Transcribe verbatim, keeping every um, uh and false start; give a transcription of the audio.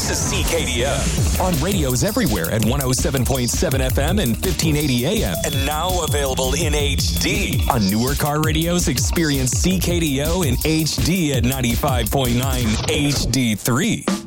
This is C K D F on radios everywhere at one oh seven point seven F M and fifteen eighty A M. And now available in H D. On newer car radios, experience C K D O in H D at ninety-five point nine H D three.